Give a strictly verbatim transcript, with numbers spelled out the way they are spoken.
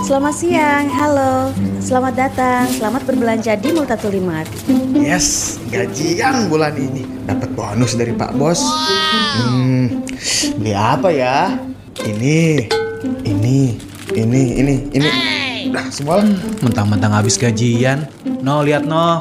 Selamat siang, halo. Selamat datang, selamat berbelanja di Multatuli Mart. Yes, gajian bulan ini. Dapat bonus dari Pak Bos. Hmm, beli apa ya? Ini, ini, ini, ini, ini. Udah semua lah. Mentang-mentang habis gajian. No, lihat no.